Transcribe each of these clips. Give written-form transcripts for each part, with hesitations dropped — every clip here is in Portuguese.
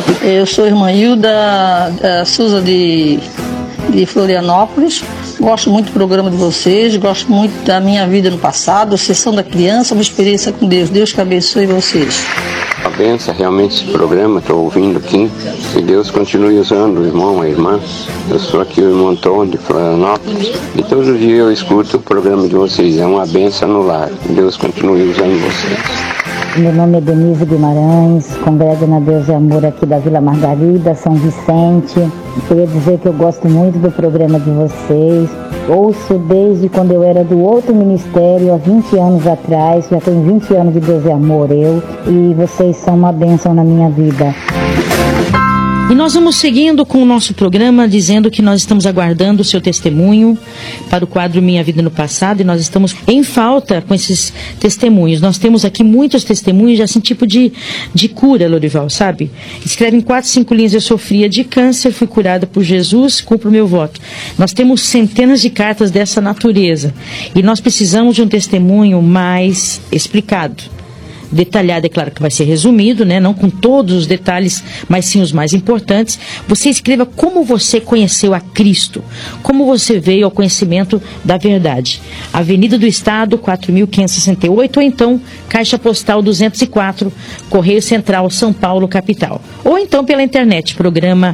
Eu sou a irmã Hilda Souza de Florianópolis. Gosto muito do programa de vocês, gosto muito da minha vida no passado, Sessão da Criança, uma experiência com Deus. Deus que abençoe vocês. A benção realmente esse programa, estou ouvindo aqui. Que Deus continue usando o irmão, a irmã. Eu sou aqui o irmão Antônio de Florianópolis e todo dia eu escuto o programa de vocês. É uma benção no lar. Deus continue usando vocês. Meu nome é Denise Guimarães, congrego na Deus e Amor aqui da Vila Margarida, São Vicente. Queria dizer que eu gosto muito do programa de vocês. Ouço desde quando eu era do outro ministério, há 20 anos atrás. Já tenho 20 anos de Deus e Amor, e vocês são uma bênção na minha vida. E nós vamos seguindo com o nosso programa, dizendo que nós estamos aguardando o seu testemunho para o quadro Minha Vida no Passado, e nós estamos em falta com esses testemunhos. Nós temos aqui muitos testemunhos, assim, tipo de cura, Lorival, sabe? Escreve em 4, 5 linhas: eu sofria de câncer, fui curada por Jesus, cumpro o meu voto. Nós temos centenas de cartas dessa natureza, e nós precisamos de um testemunho mais explicado. Detalhado, é claro que vai ser resumido, né? Não com todos os detalhes, mas sim os mais importantes. Você escreva como você conheceu a Cristo, como você veio ao conhecimento da verdade. Avenida do Estado, 4.568, ou então Caixa Postal 204, Correio Central, São Paulo, capital. Ou então pela internet, programa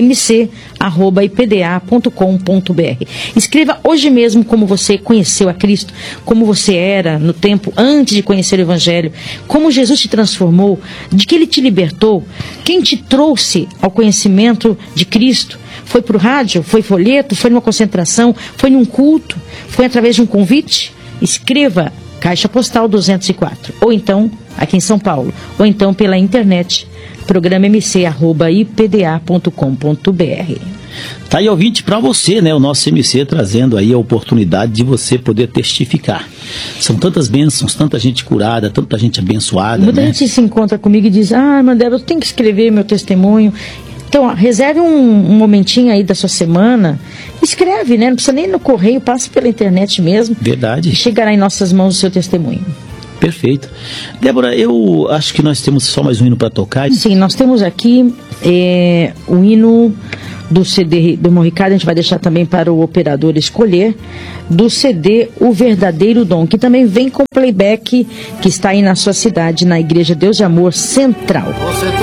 mc@ipda.com.br. Escreva hoje mesmo como você conheceu a Cristo, como você era no tempo antes de conhecer o Evangelho, como Jesus te transformou, de que Ele te libertou, quem te trouxe ao conhecimento de Cristo. Foi por rádio, foi folheto, foi numa concentração, foi num culto, foi através de um convite? Escreva Caixa Postal 204, ou então aqui em São Paulo, ou então pela internet, programa mc@ipda.com.br. Tá aí, ouvinte, para você, né? O nosso MC trazendo aí a oportunidade de você poder testificar. São tantas bênçãos, tanta gente curada, tanta gente abençoada. Muita gente se encontra comigo e diz: Mandela, eu tenho que escrever meu testemunho. Então, reserve um momentinho aí da sua semana, escreve, né? Não precisa nem ir no correio, passe pela internet mesmo. Verdade. E chegará em nossas mãos o seu testemunho. Perfeito. Débora, eu acho que nós temos só mais um hino para tocar. Sim, nós temos aqui o hino do CD do irmão Ricardo, a gente vai deixar também para o operador escolher, do CD O Verdadeiro Dom, que também vem com playback, que está aí na sua cidade, na Igreja Deus de Amor Central. Você